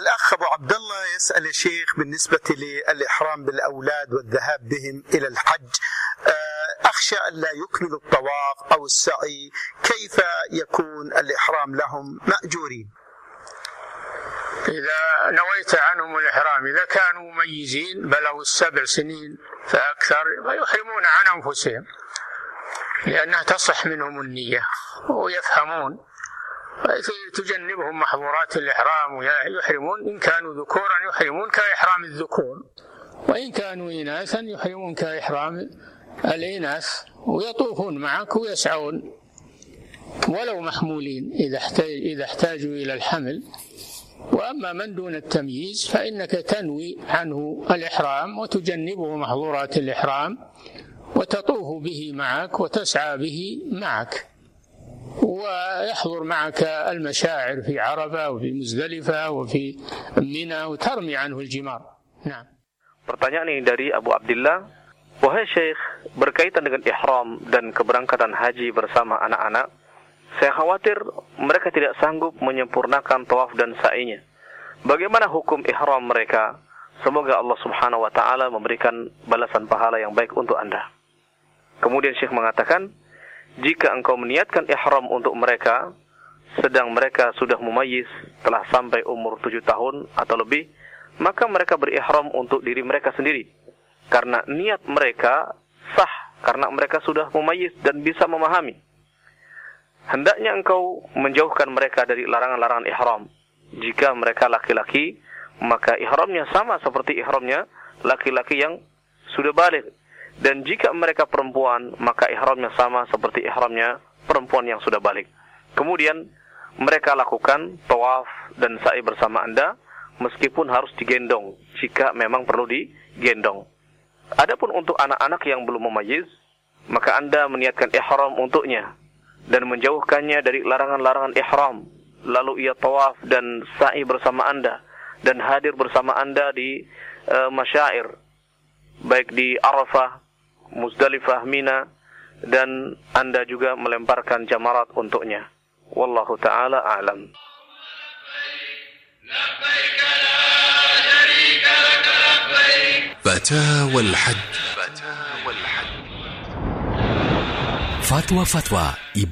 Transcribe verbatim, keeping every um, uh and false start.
الأخ أبو عبد الله يسأل الشيخ بالنسبة للإحرام بالأولاد والذهاب بهم إلى الحج، أخشى أن لا يكملوا الطواف أو السعي، كيف يكون الإحرام لهم مأجورين؟ إذا نويت عنهم الإحرام إذا كانوا مميزين بلغوا السبع سنين فأكثر فيحرمون عن أنفسهم، لأنها تصح منهم النية ويفهمون، تجنبهم محظورات الإحرام ويحرمون. إن كانوا ذكورا يحرمون كإحرام الذكور، وإن كانوا إناثا يحرمون كإحرام الإناث، ويطوفون معك ويسعون ولو محمولين إذا إذا احتاجوا إلى الحمل. وأما من دون التمييز فإنك تنوي عنه الإحرام وتجنبه محظورات الإحرام وتطوف به معك وتسعى به معك، ويحضر معك المشاعر في عرفة وفي مزدلفة وفي منى وترمي عنه الجمار. نعم. Pertanyaan ini dari Abu Abdillah. Wahai Syekh, berkaitan dengan ihram dan keberangkatan haji bersama anak-anak, saya khawatir mereka tidak sanggup menyempurnakan tawaf dan sa'inya. Bagaimana hukum ihram mereka? Semoga Allah Subhanahu wa taala memberikan balasan pahala yang baik untuk Anda. Kemudian Syekh mengatakan, jika engkau meniatkan ihram untuk mereka sedang mereka sudah mumayyiz, telah sampai umur tujuh tahun atau lebih, maka mereka berihram untuk diri mereka sendiri, karena niat mereka sah, karena mereka sudah mumayyiz dan bisa memahami. Hendaknya engkau menjauhkan mereka dari larangan-larangan ihram. Jika mereka laki-laki, maka ihramnya sama seperti ihramnya laki-laki yang sudah baligh. Dan jika mereka perempuan, maka ihramnya sama seperti ihramnya perempuan yang sudah baligh. Kemudian mereka lakukan tawaf dan sa'i bersama Anda, meskipun harus digendong jika memang perlu digendong. Adapun untuk anak-anak yang belum mumayyiz, maka Anda meniatkan ihram untuknya dan menjauhkannya dari larangan-larangan ihram, lalu ia tawaf dan sa'i bersama Anda dan hadir bersama Anda di uh, masyair, baik di Arafah, Muzdalifah, Mina, dan Anda juga melemparkan jamarat untuknya. Wallahu ta'ala a'lam. فتاوى الحج فتوى فتوى